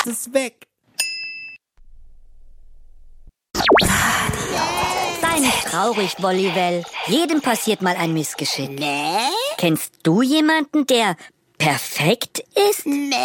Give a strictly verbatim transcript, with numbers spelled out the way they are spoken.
ist weg. Sei nicht traurig, Wollywell. Jedem passiert mal ein Missgeschick. Nee? Kennst du jemanden, der perfekt ist? Nee.